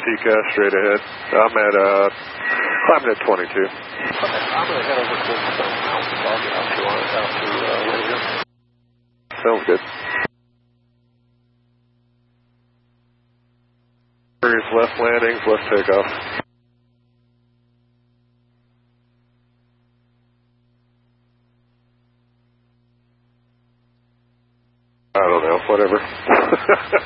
TCAS straight ahead. I'm at, climbing at 22. Okay, I'm going to head over to the mountains. I'll get out to later. Sounds good. Left landings, left takeoff. I don't know, whatever.